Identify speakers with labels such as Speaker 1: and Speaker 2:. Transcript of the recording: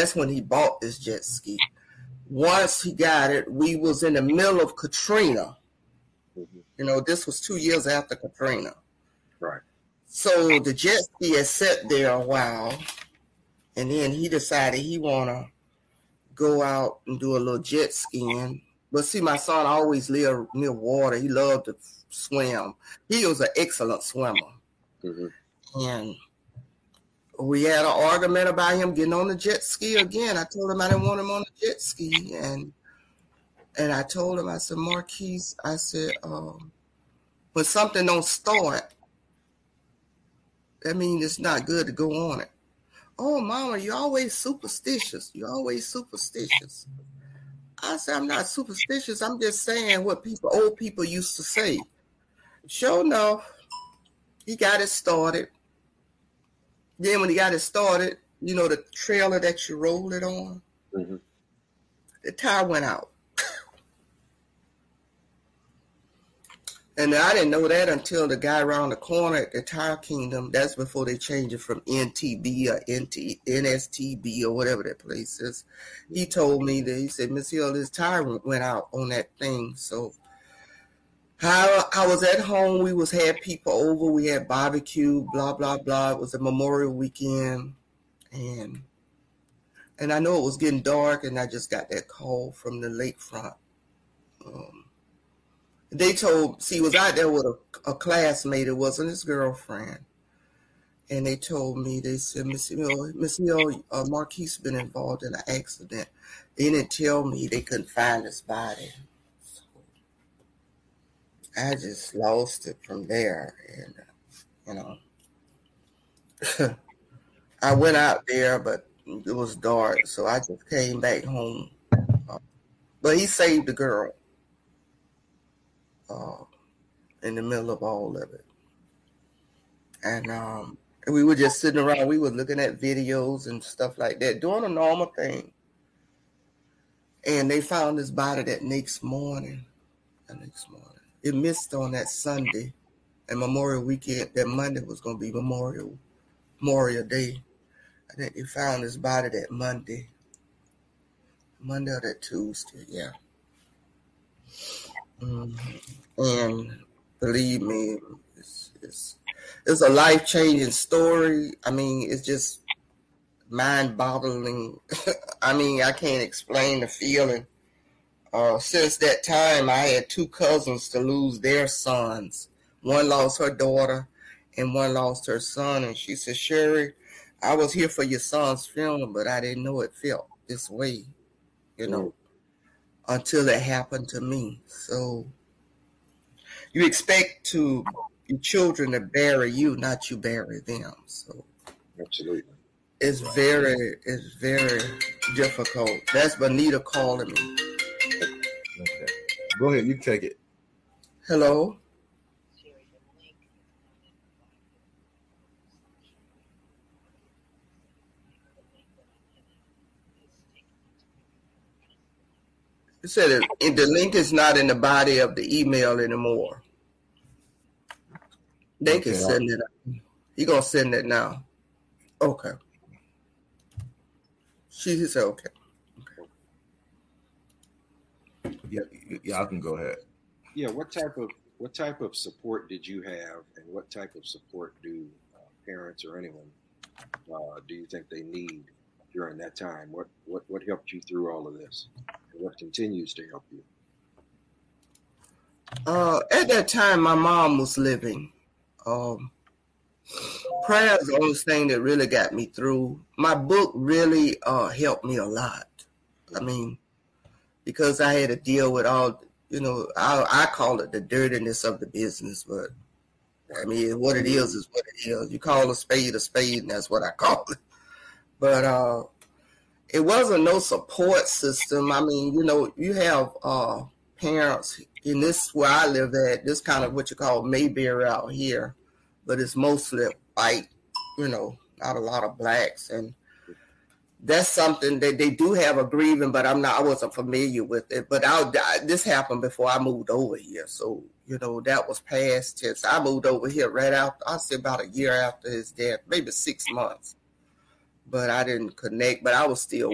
Speaker 1: That's when he bought this jet ski. Once he got it, we was in the middle of Katrina. This was 2 years after Katrina.
Speaker 2: Right.
Speaker 1: So the jet ski had sat there a while, and then he decided he want to go out and do a little jet skiing. But see, my son always lived near water. He loved to swim. He was an excellent swimmer. And we had an argument about him getting on the jet ski again. I told him I didn't want him on the jet ski. And I told him, I said, Marquise, I said, when something don't start, that means it's not good to go on it. Oh, Mama, you're always superstitious. You're always superstitious. I said, I'm not superstitious. I'm just saying what old people used to say. Sure enough, he got it started. Then when he got it started, the trailer that you roll it on, the tire went out. And I didn't know that until the guy around the corner at the Tire Kingdom. That's before they changed it from NTB or NSTB or whatever that place is. He told me that, he said, Miss Hill, this tire went out on that thing. So I was at home. We had people over. We had barbecue, blah, blah, blah. It was a Memorial weekend. And I know it was getting dark, and I just got that call from the lakefront. They he was out there with a classmate. It wasn't his girlfriend. And they told me, they said, Miss Hill, Marquise been involved in an accident. They didn't tell me they couldn't find his body. So I just lost it from there. And, I went out there, but it was dark. So I just came back home. But he saved the girl. In the middle of all of it. And we were just sitting around. We were looking at videos and stuff like that, doing a normal thing. And they found his body that next morning. It missed on that Sunday. And Memorial Weekend, that Monday was going to be Memorial Day. I think they found his body that Monday or that Tuesday, yeah. And believe me, it's a life-changing story. I mean, it's just mind-boggling. I mean, I can't explain the feeling. Since that time, I had 2 cousins to lose their sons. One lost her daughter, and one lost her son. And she said, Sherry, I was here for your son's funeral, but I didn't know it felt this way, until it happened to me. So you expect your children to bury you, not you bury them. So
Speaker 2: absolutely,
Speaker 1: it's very difficult. That's Bonita calling me.
Speaker 3: Okay, go ahead. You take it.
Speaker 1: Hello. You said the link is not in the body of the email anymore. They can send it. You're going to send it now. Okay. She said, okay.
Speaker 3: Yeah, I can go ahead.
Speaker 2: Yeah, what type of support did you have, and what type of support do parents or anyone do you think they need during that time? What helped you through all of this, and what continues to help you?
Speaker 1: At that time, my mom was living. Prayer is the only thing that really got me through. My book really helped me a lot. I mean, because I had to deal with all, I call it the dirtiness of the business, but I mean, what it is what it is. You call a spade, and that's what I call it. But it wasn't no support system. I mean, you have parents in this where I live at, this kind of what you call Mayberry out here, but it's mostly white, not a lot of blacks. And that's something that they do have a grieving, but I wasn't familiar with it. But this happened before I moved over here. So, that was past tense. I moved over here right after, I'd say about a year after his death, maybe 6 months. But I didn't connect, but I was still